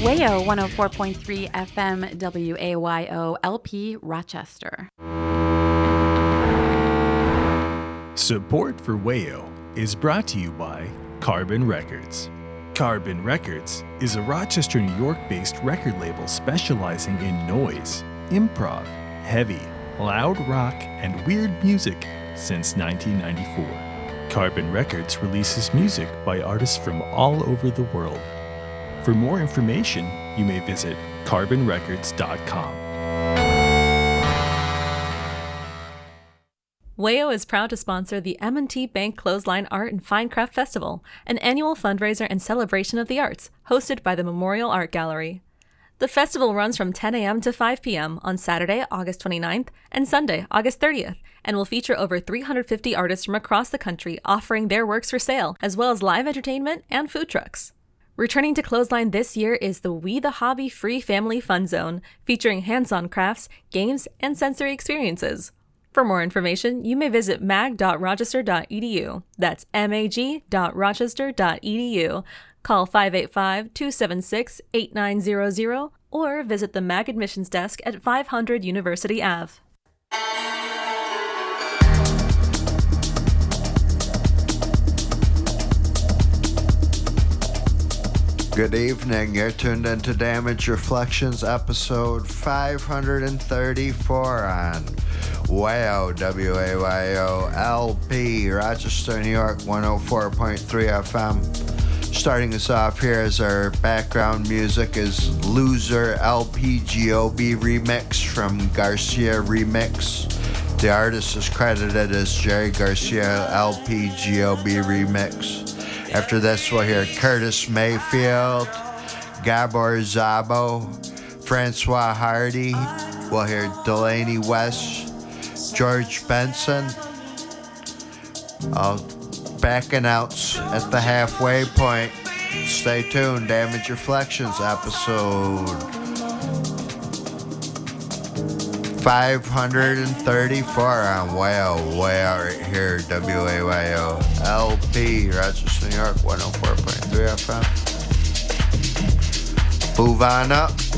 WAYO 104.3 FM WAYO LP Rochester. Support for WAYO is brought to you by Carbon Records. Carbon Records is a Rochester, New York-based record label specializing in noise, improv, heavy, loud rock, and weird music since 1994. Carbon Records releases music by artists from all over the world. For more information, you may visit carbonrecords.com. WAYO is proud to sponsor the M&T Bank Clothesline Art and Fine Craft Festival, an annual fundraiser and celebration of the arts, hosted by the Memorial Art Gallery. The festival runs from 10 a.m. to 5 p.m. on Saturday, August 29th, and Sunday, August 30th, and will feature over 350 artists from across the country offering their works for sale, as well as live entertainment and food trucks. Returning to Clothesline this year is the We the Hobby Free Family Fun Zone, featuring hands-on crafts, games, and sensory experiences. For more information, you may visit mag.rochester.edu. That's mag.rochester.edu. Call 585-276-8900 or visit the MAG admissions desk at 500 University Ave. Good evening. You're tuned into Damage Reflections, episode 534 on WAYO, WAYO LP, Rochester, New York, 104.3 FM. Starting us off here as our background music is Loser LPGOB Remix from Garcia Remix. The artist is credited as Jerry Garcia LPGOB Remix. After this, we'll hear Curtis Mayfield, Gabor Szabo, Francois Hardy. We'll hear Delaney West, George Benson. I'll back announce at the halfway point. Stay tuned. Damage Reflections, episode 534 on WAYO. WAYO right here, WAYO LP, Rochester, New York, 104.3 FM. Move on up.